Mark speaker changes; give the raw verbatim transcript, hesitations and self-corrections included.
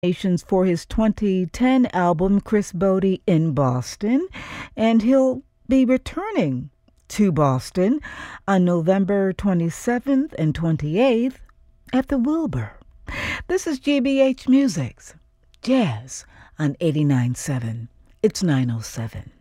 Speaker 1: Nations for his twenty ten album Chris Bodie in Boston, and he'll be returning to Boston on November twenty-seventh and twenty-eighth at the Wilbur. This is G B H Music's Jazz on eighty-nine point seven. It's nine oh seven.